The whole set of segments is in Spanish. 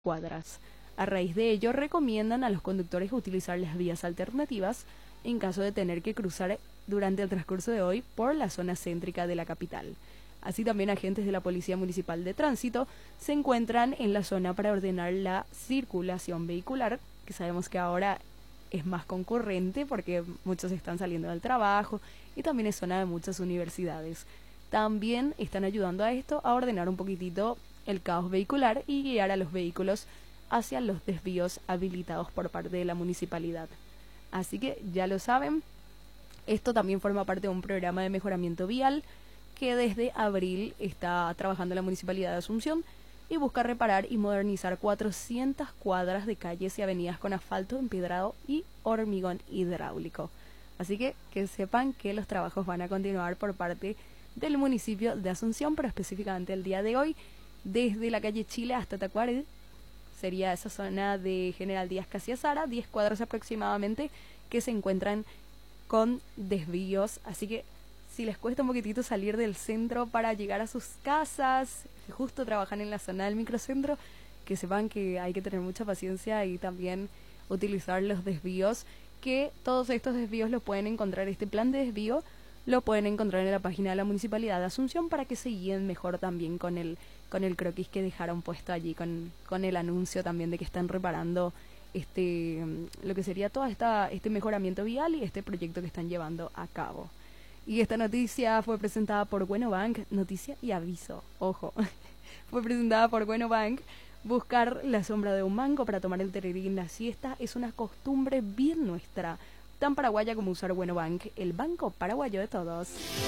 cuadras. A raíz de ello, recomiendan a los conductores utilizar las vías alternativas en caso de tener que cruzar durante el transcurso de hoy por la zona céntrica de la capital. Así también agentes de la Policía Municipal de Tránsito se encuentran en la zona para ordenar la circulación vehicular, que sabemos que ahora es más concurrente porque muchos están saliendo del trabajo y también es zona de muchas universidades. También están ayudando a esto a ordenar un poquitito el caos vehicular y guiar a los vehículos hacia los desvíos habilitados por parte de la municipalidad. Así que ya lo saben, esto también forma parte de un programa de mejoramiento vial que desde abril está trabajando la Municipalidad de Asunción y busca reparar y modernizar 400 cuadras de calles y avenidas con asfalto empedrado y hormigón hidráulico. Así que sepan que los trabajos van a continuar por parte del municipio de Asunción, pero específicamente el día de hoy, desde la calle Chile hasta Tacuary, sería esa zona de General Díaz Casiazara, 10 cuadras aproximadamente, que se encuentran con desvíos. Así que si les cuesta un poquitito salir del centro para llegar a sus casas, si justo trabajan en la zona del microcentro, que sepan que hay que tener mucha paciencia y también utilizar los desvíos, que todos estos desvíos los pueden encontrar, este plan de desvío lo pueden encontrar en la página de la Municipalidad de Asunción para que se guíen mejor también con el croquis que dejaron puesto allí, con el anuncio también de que están reparando lo que sería todo este mejoramiento vial y este proyecto que están llevando a cabo. Y esta noticia fue presentada por Bueno Bank, noticia y aviso, ojo, fue presentada por Bueno Bank. Buscar la sombra de un mango para tomar el tereré en la siesta es una costumbre bien nuestra, tan paraguaya como usar Bueno Bank, el banco paraguayo de todos.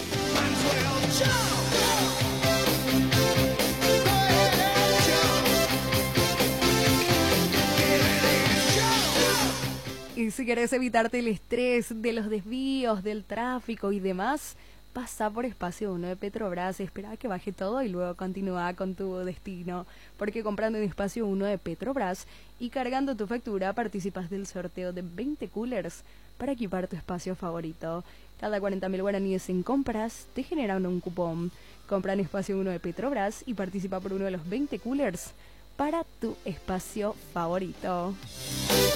Y si querés evitarte el estrés de los desvíos, del tráfico y demás, pasa por Espacio 1 de Petrobras, espera a que baje todo y luego continúa con tu destino, porque comprando en Espacio 1 de Petrobras y cargando tu factura participas del sorteo de 20 coolers para equipar tu espacio favorito. Cada 40.000 guaraníes en compras te generan un cupón. Compra en Espacio 1 de Petrobras y participa por uno de los 20 coolers para tu espacio favorito.